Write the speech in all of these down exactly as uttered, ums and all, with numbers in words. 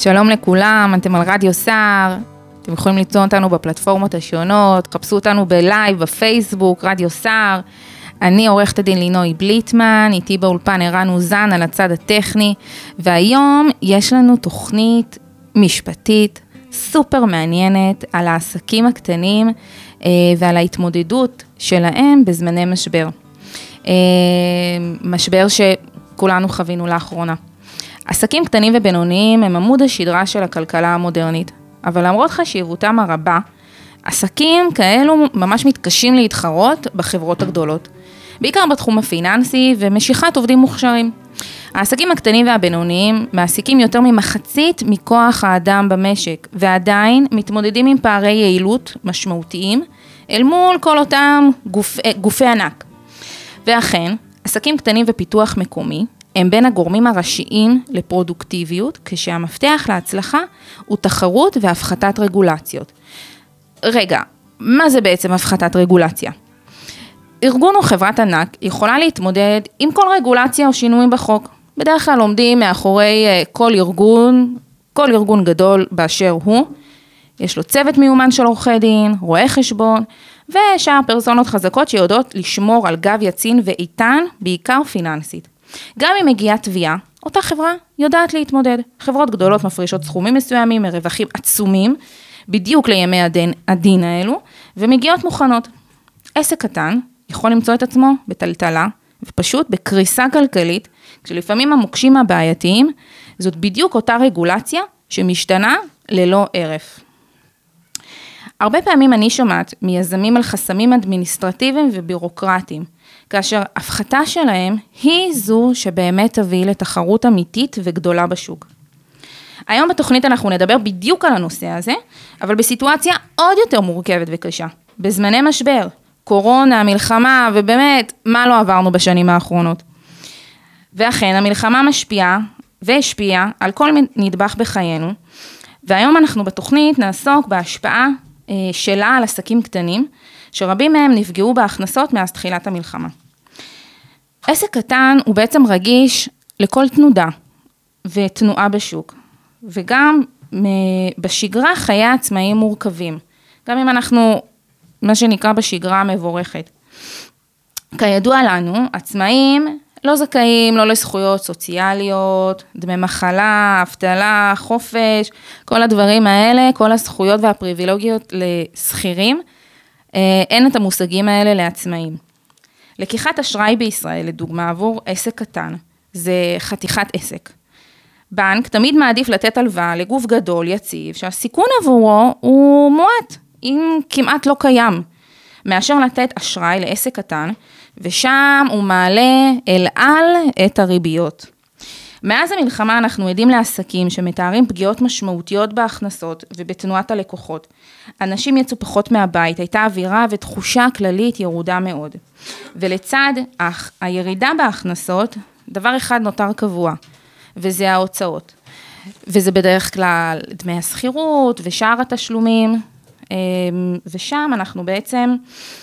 שלום לכולם, אתם על רדיו סער, אתם יכולים למצוא אותנו בפלטפורמות השונות, חפשו אותנו בלייב, בפייסבוק, רדיו סער. אני עורכת הדין לינוי בליטמן, איתי באולפן ערן אוזן על הצד הטכני, והיום יש לנו תוכנית משפטית סופר מעניינת על העסקים הקטנים ועל ההתמודדות שלהם בזמני משבר. משבר שכולנו חווינו לאחרונה. עסקים קטנים ובינוניים הם עמוד השדרה של הכלכלה המודרנית, אבל למרות חשיבותם הרבה, עסקים כאלו ממש מתקשים להתחרות בחברות הגדולות, בעיקר בתחום הפיננסי ומשיכת עובדים מוכשרים. העסקים הקטנים והבינוניים מעסיקים יותר ממחצית מכוח האדם במשק, ועדיין מתמודדים עם פערי יעילות משמעותיים אל מול כל אותם גופ, גופי ענק. ואכן, עסקים קטנים ופיתוח מקומי הם בין הגורמים הראשיים לפרודוקטיביות, כשהמפתח להצלחה הוא תחרות והפחתת רגולציות. רגע, מה זה בעצם הפחתת רגולציה? ארגון או חברת ענק יכולה להתמודד עם כל רגולציה או שינויים בחוק. בדרך כלל עומדים מאחורי כל ארגון, כל ארגון גדול באשר הוא. יש לו צוות מיומן של עורכי דין, רואה חשבון, ושאר פרסונות חזקות שיודעות לשמור על גב יצין ואיתן, בעיקר פיננסית. גם אם מגיעה תביעה, אותה חברה יודעת להתמודד. חברות גדולות מפרישות סכומים מסוימים מרווחים עצומים, בדיוק לימי הדין, הדין האלו, ומגיעות מוכנות. עסק קטן יכול למצוא את עצמו בטלטלה, ופשוט בקריסה כלכלית, כשלפעמים המוקשים הבעייתיים, זאת בדיוק אותה רגולציה שמשתנה ללא ערף. הרבה פעמים אני שומעת מיזמים על חסמים אדמיניסטרטיביים ובירוקרטיים, כאשר הפחתה שלהם היא זו שבאמת תביא לתחרות אמיתית וגדולה בשוק. היום בתוכנית אנחנו נדבר בדיוק על הנושא הזה, אבל בסיטואציה עוד יותר מורכבת וקשה. בזמני משבר, קורונה, מלחמה, ובאמת, מה לא עברנו בשנים האחרונות. ואכן, המלחמה משפיעה והשפיעה על כל נדבך בחיינו, והיום אנחנו בתוכנית נעסוק בהשפעה אה, שלה על עסקים קטנים, שרבים מהם נפגעו בהכנסות מאז תחילת המלחמה. עסק קטן הוא בעצם רגיש לכל תנודה ותנועה בשוק, וגם בשגרה חיי עצמאים מורכבים, גם אם אנחנו, מה שנקרא בשגרה המבורכת. כידוע לנו, עצמאים לא זכאים לא לזכויות סוציאליות, דמי מחלה, אבטלה, חופש, כל הדברים האלה, כל הזכויות והפריבילגיות לשכירים, אין את המושגים האלה לעצמאים. לקיחת אשראי בישראל, לדוגמה, עבור עסק קטן, זה חתיכת עסק. בנק תמיד מעדיף לתת הלוואה לגוף גדול, יציב, שהסיכון עבורו הוא מועט, אם כמעט לא קיים, מאשר לתת אשראי לעסק קטן, ושם הוא מעלה אל על את הריביות. מאז המלחמה אנחנו עדים לעסקים שמתארים פגיעות משמעותיות בהכנסות ובתנועת הלקוחות. אנשים יצאו פחות מהבית, הייתה אווירה ותחושה כללית ירודה מאוד. ולצד הירידה בהכנסות, דבר אחד נותר קבוע, וזה ההוצאות. וזה בדרך כלל דמי השכירות ושאר התשלומים, ושם אנחנו בעצם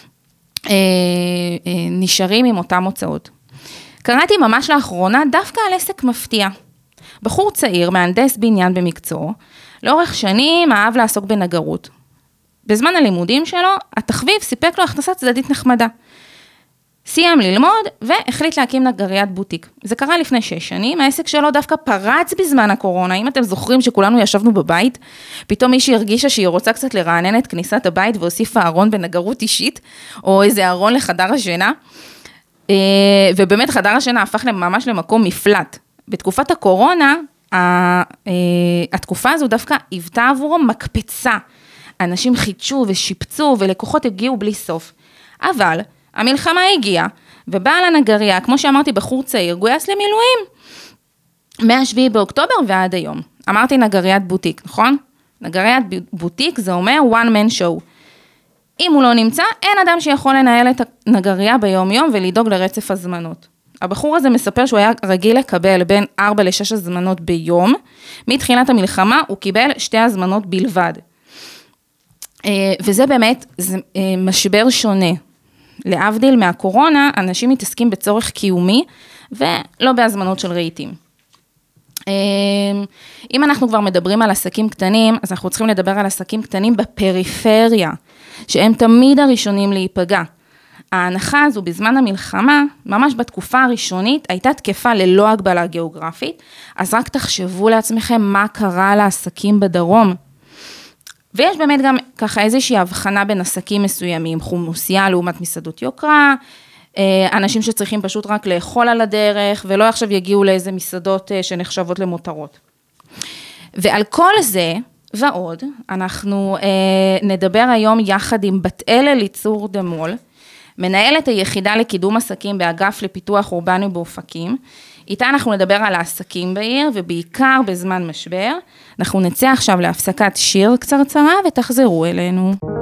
נשארים עם אותם הוצאות. קראתי ממש לאחרונה דווקא על עסק מפתיע. בחור צעיר, מהנדס בניין במקצועו, לאורך שנים אהב לעסוק בנגרות. בזמן הלימודים שלו, התחביב סיפק לו הכנסה צדדית נחמדה. סיים ללמוד והחליט להקים נגריית בוטיק. זה קרה לפני שש שנים, העסק שלו דווקא פרץ בזמן הקורונה. אם אתם זוכרים שכולנו ישבנו בבית, פתאום מישהי הרגישה שהיא רוצה קצת לרענן את כניסת הבית והוסיפה ארון בנגרות אישית, או איזה ארון לחדר השינה. ובאמת חדר השינה הפך ממש למקום מפלט. בתקופת הקורונה, התקופה הזו דווקא היוותה עבורו מקפצה. אנשים חידשו ושיפצו ולקוחות הגיעו בלי סוף. אבל המלחמה הגיעה, ובעל הנגריה, כמו שאמרתי, בחור צעיר, גויס למילואים. מהשביעי באוקטובר ועד היום. אמרתי נגריית בוטיק, נכון? נגריית בוטיק זה אומר one man show. אם הוא לא נמצא, אין אדם שיכול לנהל את הנגריה ביום יום ולדאוג לרצף הזמנות. הבחור הזה מספר שהוא היה רגיל לקבל בין ארבע לשש הזמנות ביום, מתחילת המלחמה הוא קיבל שתי הזמנות בלבד. וזה באמת זה משבר שונה. להבדיל מהקורונה, אנשים מתעסקים בצורך קיומי, ולא בהזמנות של רהיטים. אם אנחנו כבר מדברים על עסקים קטנים, אז אנחנו צריכים לדבר על עסקים קטנים בפריפריה, שהם תמיד הראשונים להיפגע. ההנחה הזו בזמן המלחמה, ממש בתקופה הראשונית, הייתה תקפה ללא הגבלה גיאוגרפית, אז רק תחשבו לעצמכם מה קרה לעסקים בדרום. ויש באמת גם ככה איזושהי הבחנה בין עסקים מסוימים, חומוסייה לעומת מסעדות יוקרה, אנשים שצריכים פשוט רק לאכול על הדרך, ולא עכשיו יגיעו לאיזה מסעדות שנחשבות למותרות. ועל כל זה ועוד, אנחנו נדבר היום יחד עם בת אל אליצור דמול, מנהלת היחידה לקידום עסקים באגף לפיתוח אורבני באופקים, איתה אנחנו נדבר על העסקים בעיר, ובעיקר בזמן משבר. אנחנו נצא עכשיו להפסקת שיר קצרצרה ותחזרו אלינו.